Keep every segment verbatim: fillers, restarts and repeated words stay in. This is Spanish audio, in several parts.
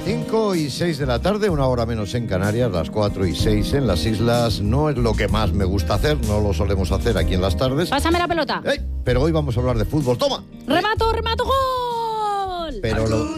cinco y seis de la tarde, una hora menos en Canarias, las cuatro y seis en las islas. No es lo que más me gusta hacer, no lo solemos hacer aquí en las tardes. Pásame la pelota. ¡Ey! Pero hoy vamos a hablar de fútbol. ¡Toma! ¡Remato, remato, gol! Pero lo,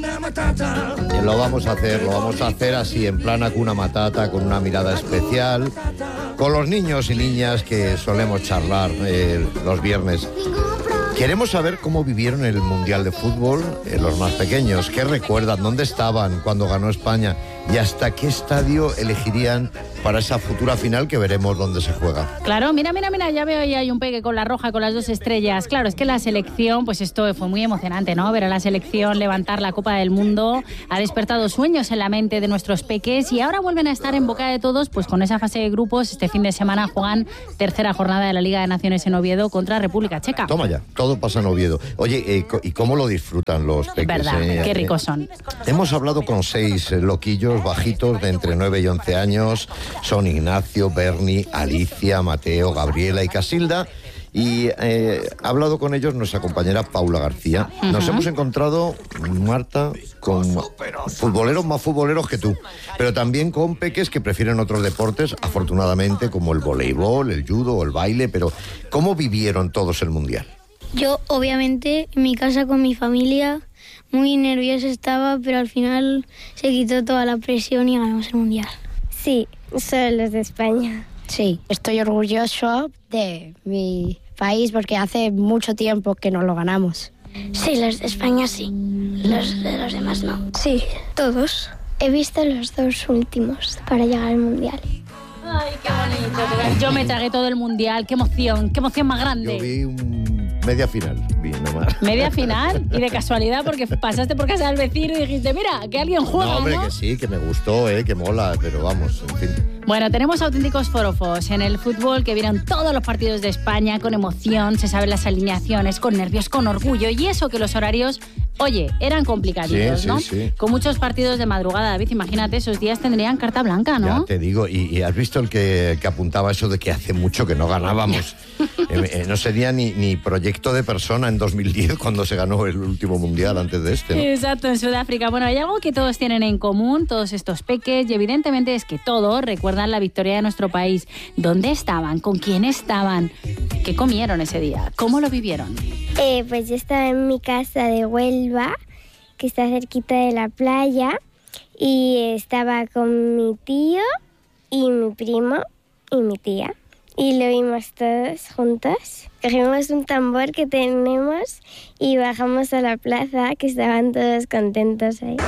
lo vamos a hacer, lo vamos a hacer así, en plan Hakuna Matata, con una mirada especial, con los niños y niñas que solemos charlar eh, los viernes. Queremos saber cómo vivieron el Mundial de Fútbol eh, los más pequeños, qué recuerdan, dónde estaban cuando ganó España y hasta qué estadio elegirían para esa futura final que veremos dónde se juega. Claro, mira, mira, mira, ya veo ahí hay un peque con la roja, con las dos estrellas. Claro, es que la selección, pues esto fue muy emocionante, ¿no? Ver a la selección levantar la Copa del Mundo, ha despertado sueños en la mente de nuestros peques y ahora vuelven a estar en boca de todos, pues con esa fase de grupos. Este fin de semana juegan tercera jornada de la Liga de Naciones en Oviedo contra República Checa. Toma ya, todo pasa en Oviedo. Oye, eh, ¿y cómo lo disfrutan los peques? Verdad, eh? qué ricos son. Hemos hablado con seis eh, loquillos bajitos de entre nueve y once años. Son Ignacio, Berni, Alicia, Mateo, Gabriela y Casilda. Y eh, ha hablado con ellos nuestra compañera Paula García. Uh-huh. Nos hemos encontrado, Marta, con futboleros más futboleros que tú, pero también con peques que prefieren otros deportes, afortunadamente, como el voleibol, el judo o el baile. Pero ¿cómo vivieron todos el Mundial? Yo, obviamente, en mi casa con mi familia, muy nerviosa estaba, pero al final se quitó toda la presión y ganamos el Mundial. Sí, son los de España. Sí, estoy orgulloso de mi país porque hace mucho tiempo que no lo ganamos. Sí, los de España sí, los de los demás no. Sí, todos. He visto los dos últimos para llegar al Mundial. Ay, qué bonito. Yo me tragué todo el Mundial, qué emoción, qué emoción más grande. Yo vi un media final, vi nomás. Media final y de casualidad porque pasaste por casa del vecino y dijiste, mira, que alguien juega, No, hombre, ¿no? que sí, que me gustó, eh, que mola, pero vamos, en fin. Bueno, tenemos auténticos forofos en el fútbol que vieron todos los partidos de España con emoción, se saben las alineaciones, con nervios, con orgullo, y eso que los horarios, oye, eran complicaditos, sí, sí, ¿no? Sí. Con muchos partidos de madrugada, David, imagínate, esos días tendrían carta blanca, ¿no? Ya te digo, y, y has visto el que, que apuntaba eso de que hace mucho que no ganábamos. eh, eh, no sería ni, ni proyecto de persona en dos mil diez cuando se ganó el último mundial antes de este, ¿no? Exacto, en Sudáfrica. Bueno, hay algo que todos tienen en común, todos estos peques, y evidentemente es que todos recuerdan la victoria de nuestro país. ¿Dónde estaban? ¿Con quién estaban? ¿Qué comieron ese día? ¿Cómo lo vivieron? Eh, pues yo estaba en mi casa de Huelva, que está cerquita de la playa, y estaba con mi tío y mi primo y mi tía. Y lo vimos todos juntos. Cogimos un tambor que tenemos y bajamos a la plaza, que estaban todos contentos ahí.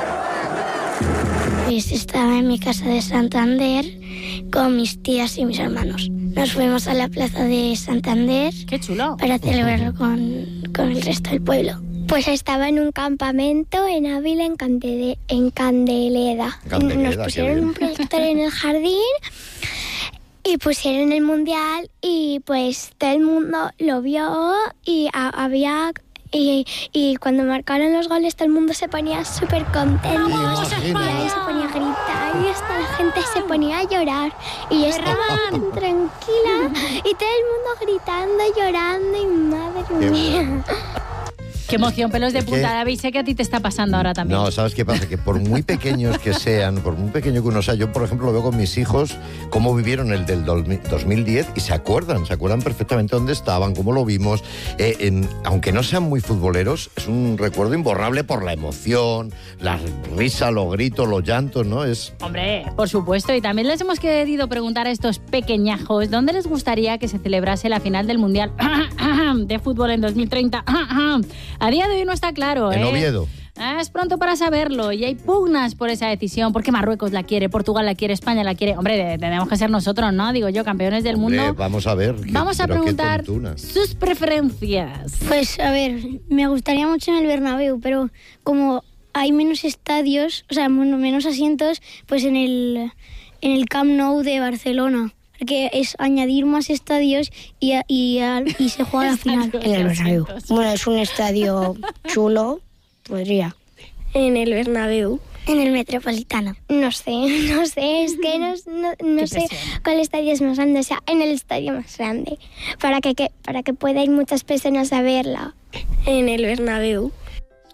Pues estaba en mi casa de Santander con mis tías y mis hermanos. Nos fuimos a la plaza de Santander. ¡Qué chulo! Para celebrarlo con, con el resto del pueblo. Pues estaba en un campamento en Ávila, en, Candele, en Candeleda. Candeleda. Nos pusieron un proyector en el jardín y pusieron el mundial y pues todo el mundo lo vio y a, había... Y, y cuando marcaron los goles todo el mundo se ponía súper contento. Y ahí se ponía a gritar y hasta la gente se ponía a llorar. Y yo estaba tan tranquila y todo el mundo gritando, llorando y madre Qué mía. bueno. ¡Qué emoción! Pelos de Es punta, que- David. Sé que a ti te está pasando ahora también. No, ¿sabes qué pasa? Que por muy pequeños que sean, por muy pequeño que uno sea, yo, por ejemplo, lo veo con mis hijos, cómo vivieron el del dos mil diez y se acuerdan, se acuerdan perfectamente dónde estaban, cómo lo vimos. Eh, en- aunque no sean muy futboleros, es un recuerdo imborrable por la emoción, la risa, los gritos, los llantos, ¿no? Es... Hombre, por supuesto. Y también les hemos querido preguntar a estos pequeñajos dónde les gustaría que se celebrase la final del Mundial de Fútbol en dos mil treinta. A día de hoy no está claro, ¿eh? En Oviedo. Es pronto para saberlo y hay pugnas por esa decisión, porque Marruecos la quiere, Portugal la quiere, España la quiere. Hombre, tenemos que ser nosotros, ¿no? Digo yo, campeones del Hombre, mundo. vamos a ver. qué- Vamos a pero qué preguntar tontuna. sus preferencias. Pues a ver, me gustaría mucho en el Bernabéu, pero como hay menos estadios, o sea, bueno, menos asientos, pues en el, en el Camp Nou de Barcelona. Porque es añadir más estadios y, a- y, a- y se juega la final. En el Bernabéu. Bueno, es un estadio chulo, podría. En el Bernabéu. En el Metropolitano. No sé, no sé, es que no, no, no Qué sé presión. cuál estadio es más grande, o sea, en el estadio más grande, para que, que, para que pueda ir muchas personas a verla. En el Bernabéu.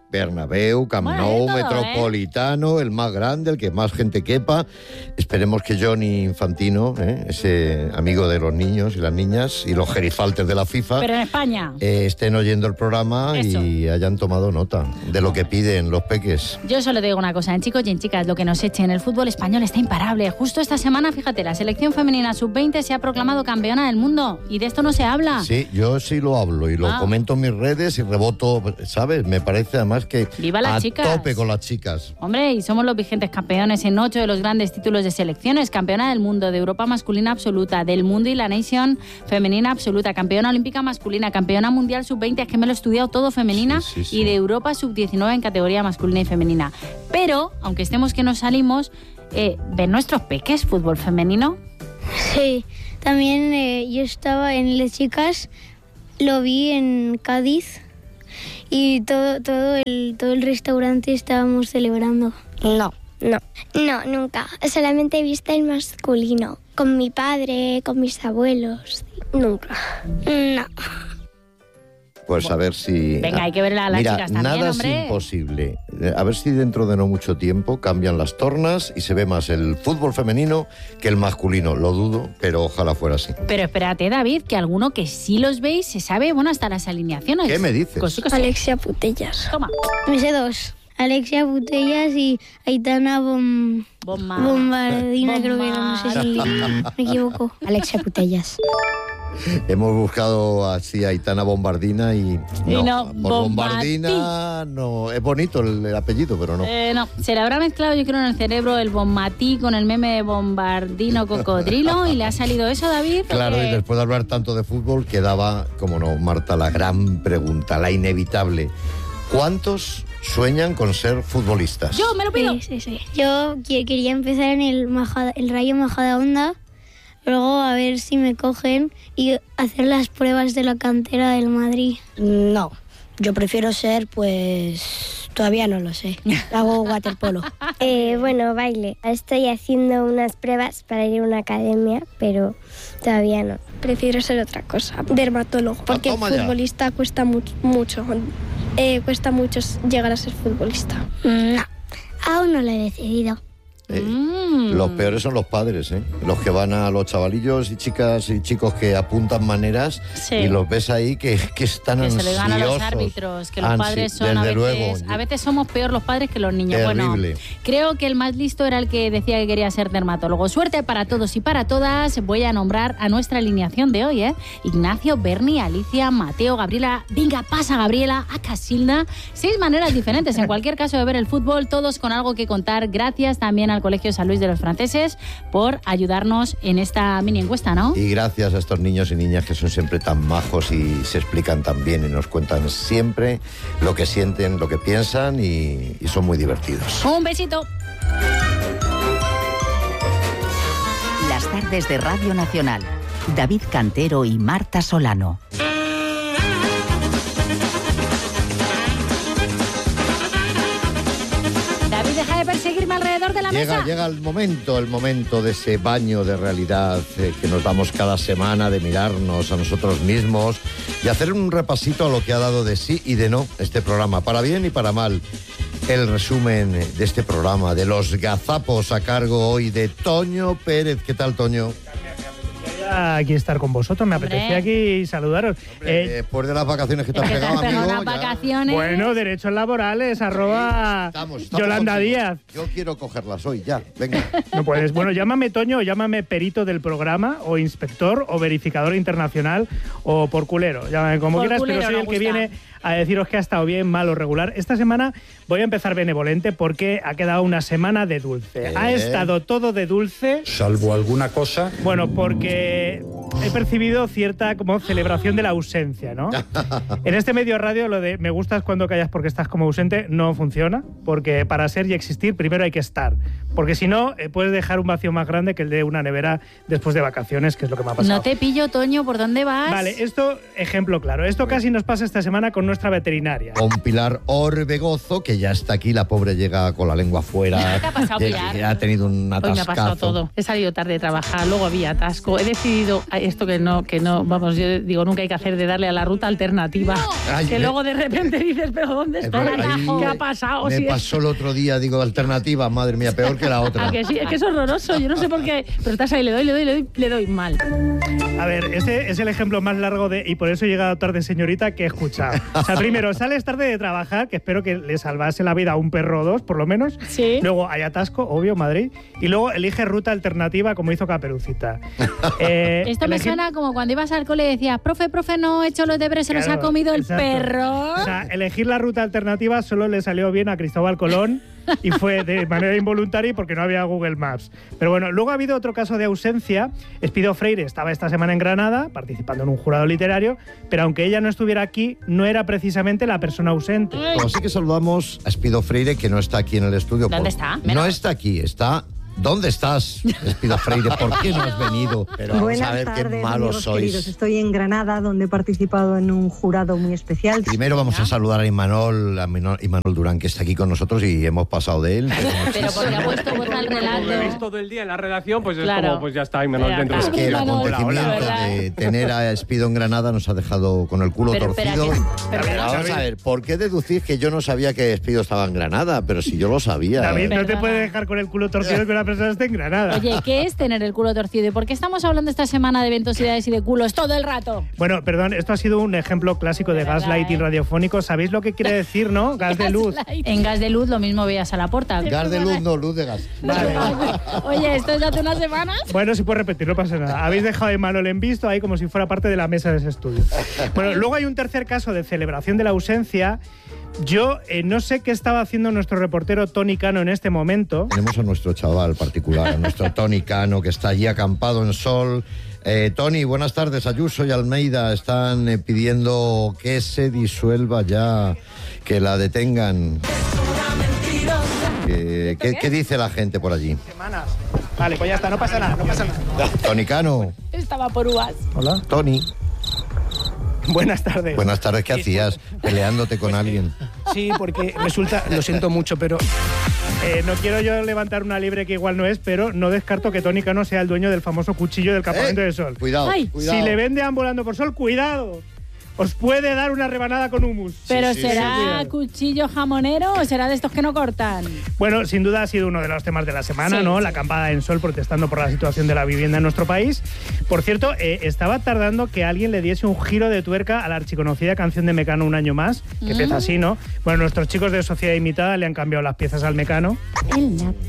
Bernabéu, Camp Bueno, Nou, de todo, Metropolitano, ¿eh? El más grande, el que más gente quepa. Esperemos que Johnny Infantino, ¿eh? ese amigo de los niños y las niñas y los gerifaltes de la FIFA, Pero en España. eh, estén oyendo el programa Eso. y hayan tomado nota de lo que piden los peques. Yo solo te digo una cosa, en chicos y en chicas, lo que nos echen, el fútbol español está imparable. Justo esta semana, fíjate, la selección femenina sub veinte se ha proclamado campeona del mundo y de esto no se habla. Sí, yo sí lo hablo y lo Ah. comento en mis redes y reboto, ¿sabes? Me parece además que ¡Viva las a chicas! tope con las chicas. Hombre, y somos los vigentes campeones en ocho de los grandes títulos de selecciones. Campeona del mundo, de Europa masculina absoluta, del mundo y la Nation femenina absoluta, campeona olímpica masculina, campeona mundial sub veinte, es que me lo he estudiado todo femenina, Sí, sí, sí. y de Europa sub diecinueve en categoría masculina y femenina. Pero, aunque estemos que nos salimos, eh, ¿ven nuestros peques fútbol femenino? Sí, también eh, yo estaba en las chicas, lo vi en Cádiz y todo, todo, el, todo el restaurante estábamos celebrando. No. No, no, nunca. Solamente he visto el masculino. Con mi padre, con mis abuelos. Nunca. No. Pues a ver si... Venga, hay que ver a las Mira, chicas también, nada hombre. es imposible. Eh, A ver si dentro de no mucho tiempo cambian las tornas y se ve más el fútbol femenino que el masculino. Lo dudo, pero ojalá fuera así. Pero espérate, David, que alguno que sí los veis se sabe, bueno, hasta las alineaciones. ¿Qué me dices? Cosí, cosí. Alexia Putellas. Toma. Me sé dos, Alexia Putellas y Aitana Bom... Bomba. Bombardina, creo que era, no sé si Bombardina. me equivoco. Alexia Putellas. Hemos buscado así a Aitana Bombardina y... Y no, por Bombardí. Bombardina no... Es bonito el, el apellido, pero no. Eh, no, se le habrá mezclado, yo creo, en el cerebro el bombatí con el meme de bombardino cocodrilo y le ha salido eso, David. Claro, porque- y después de hablar tanto de fútbol, quedaba, como no, Marta, la gran pregunta, la inevitable. ¿Cuántos sueñan con ser futbolistas? Yo me lo pido. Sí, sí, sí. Yo que- quería empezar en el, Majada- el Rayo Majadahonda, luego a ver si me cogen y hacer las pruebas de la cantera del Madrid. No. Yo prefiero ser, pues... Todavía no lo sé. Hago waterpolo. Eh, bueno, baile. Estoy haciendo unas pruebas para ir a una academia, pero todavía no. Prefiero ser otra cosa. Dermatólogo. Porque toma ya. futbolista cuesta mu- mucho. Eh, cuesta mucho llegar a ser futbolista. No, aún no lo he decidido. Eh, Mm. Los peores son los padres, ¿eh? Los que van a los chavalillos y chicas y chicos que apuntan maneras Sí. y los ves ahí que, que están Que ansiosos. se le gana a los árbitros, que los Ansi- padres son a desde veces, luego. a veces somos peor los padres que los niños. Terrible. Bueno, creo que el más listo era el que decía que quería ser dermatólogo. Suerte para todos y para todas. Voy a nombrar a nuestra alineación de hoy, ¿eh? Ignacio, Berni, Alicia, Mateo, Gabriela. Venga, pasa Gabriela, a Casilda. Seis maneras diferentes en cualquier caso de ver el fútbol, todos con algo que contar. Gracias también al Colegio San Luis de los Franceses por ayudarnos en esta mini encuesta, ¿no? Y gracias a estos niños y niñas que son siempre tan majos y se explican tan bien y nos cuentan siempre lo que sienten, lo que piensan y, y son muy divertidos. Un besito. Las tardes de Radio Nacional. David Cantero y Marta Solano. David, deja de perseguirme alrededor de la Llega, mesa. llega el momento, el momento de ese baño de realidad eh, que nos damos cada semana, de mirarnos a nosotros mismos y hacer un repasito a lo que ha dado de sí y de no este programa, para bien y para mal. El resumen de este programa, de los gazapos a cargo hoy de Toño Pérez. ¿Qué tal, Toño? Aquí estar con vosotros, me Hombre. apetecía aquí saludaros. Hombre, Eh, después de las vacaciones que te Es has que te has pegado, pegado amigo, unas ya- vacaciones. bueno, derechos laborales, arroba Estamos, estamos Yolanda contigo. Díaz. Yo quiero cogerlas hoy, ya, venga. No puedes. Bueno, llámame Toño o llámame perito del programa o inspector o verificador internacional o por culero. Llámame como Por quieras, culero pero soy nos el que gusta. viene a deciros que ha estado bien, mal o regular. Esta semana voy a empezar benevolente porque ha quedado una semana de dulce. ¿Eh? Ha estado todo de dulce. Salvo alguna cosa. Bueno, porque he percibido cierta como celebración de la ausencia, ¿no? En este medio radio lo de me gustas cuando callas porque estás como ausente no funciona, porque para ser y existir primero hay que estar, porque si no eh, puedes dejar un vacío más grande que el de una nevera después de vacaciones, que es lo que me ha pasado. No te pillo, Toño, ¿por dónde vas? Vale, esto, ejemplo claro, esto casi nos pasa esta semana con nuestra veterinaria. Con Pilar Orbegozo, que ya está aquí, la pobre llega con la lengua fuera. ¿Qué te ha pasado, Pilar? Ha tenido un atascazo. Hoy me ha pasado todo. He salido tarde de trabajar, luego había atasco. He decidido esto que no, que no, vamos, yo digo, nunca hay que hacer de darle a la ruta alternativa. No. Ay, que me... luego de repente dices, pero ¿dónde estoy? ¿Qué ha pasado? Me si pasó es... el otro día, digo, alternativa, madre mía, peor que la otra. ¿A que sí? Es que es horroroso, yo no sé por qué, pero estás ahí, le doy, le doy, le doy, le doy mal. A ver, ese es el ejemplo más largo de y por eso he llegado tarde, señorita, que he escuchado. O sea, primero, sales tarde de trabajar, que espero que le salvase la vida a un perro o dos, por lo menos. Sí. Luego hay atasco, obvio, Madrid. Y luego elige ruta alternativa, como hizo Caperucita. Eh, Esto me elegir... suena como cuando ibas al cole y decías, profe, profe, no he hecho los deberes, se Claro, los ha comido el exacto. perro. O sea, elegir la ruta alternativa solo le salió bien a Cristóbal Colón y fue de manera involuntaria porque no había Google Maps. Pero bueno, luego ha habido otro caso de ausencia. Espido Freire estaba esta semana en Granada participando en un jurado literario, pero aunque ella no estuviera aquí, no era precisamente la persona ausente. Pues así que saludamos a Espido Freire, que no está aquí en el estudio. ¿Dónde por... está? No Menos. está aquí, está... ¿Dónde estás, Espido Freire? ¿Por qué no has venido? Pero vamos Buenas a ver tardes, qué malos amigos sois. queridos. Estoy en Granada, donde he participado en un jurado muy especial. Primero vamos a saludar a Imanol, a Imanol Durán, que está aquí con nosotros y hemos pasado de él. Pero porque ha puesto voz al relato. Lo he visto todo el día en la redacción, pues Claro. es como, pues ya está, Imanol Ya dentro. está. Es que el Imanol, acontecimiento hola, de tener a Espido en Granada nos ha dejado con el culo Pero espera, torcido. que- pero Pero espera. vamos a ver, ¿por qué deducir que yo no sabía que Espido estaba en Granada? Pero si yo lo sabía. David, no te Perdona. puede dejar con el culo torcido que una persona esté en Granada. Oye, ¿qué es tener el culo torcido? ¿Y por qué estamos hablando esta semana de ventosidades y de culos todo el rato? Bueno, perdón, esto ha sido un ejemplo clásico de, De verdad, gaslighting ¿eh? radiofónico. ¿Sabéis lo que quiere decir, no? Gas de luz. En gas de luz lo mismo veías a la puerta. Gas de luz, no, luz de gas. Vale. Oye, ¿esto es de hace unas semanas? Bueno, si puedo repetir, no pasa nada. Habéis dejado a Imanol en visto ahí como si fuera parte de la mesa de ese estudio. Bueno, luego hay un tercer caso de celebración de la ausencia. Yo eh, no sé qué estaba haciendo nuestro reportero Tony Cano en este momento. Tenemos a nuestro chaval particular, a nuestro Tony Cano, que está allí acampado en sol. Eh, Tony, buenas tardes. Ayuso y Almeida están eh, pidiendo que se disuelva ya, que la detengan. Eh, ¿qué, ¿Qué dice la gente por allí? Semanas. Vale, pues ya está, no pasa nada, no pasa nada. Tony Cano. Estaba por uvas. Hola. Tony, Buenas tardes. buenas tardes. ¿Qué hacías? Peleándote con alguien. Sí, porque resulta, lo siento mucho, pero Eh, no quiero yo levantar una liebre que igual no es, pero no descarto que Tony Cano sea el dueño del famoso cuchillo del campamento Eh, de sol. Cuidado, Ay. cuidado. Si le ven deambulando por sol, cuidado. Os puede dar una rebanada con humus. ¿Pero sí, será sí, cuidado. cuchillo jamonero o será de estos que no cortan? Bueno, sin duda ha sido uno de los temas de la semana, Sí, ¿no? sí. La acampada en sol protestando por la situación de la vivienda en nuestro país. Por cierto, eh, estaba tardando que alguien le diese un giro de tuerca a la archiconocida canción de Mecano Un año más, que empieza así, ¿no? Bueno, nuestros chicos de Sociedad Imitada le han cambiado las piezas al Mecano. En la